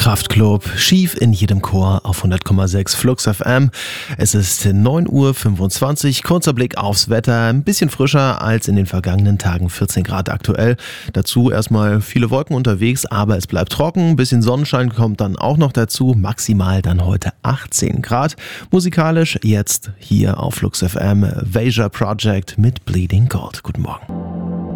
Kraftklub, schief in jedem Chor auf 100,6 Flux FM. Es ist 9:25 Uhr, kurzer Blick aufs Wetter, ein bisschen frischer als in den vergangenen Tagen, 14 Grad aktuell. Dazu erstmal viele Wolken unterwegs, aber es bleibt trocken, ein bisschen Sonnenschein kommt dann auch noch dazu, maximal dann heute 18 Grad. Musikalisch jetzt hier auf Flux FM, Veja Project mit Bleeding Gold. Guten Morgen.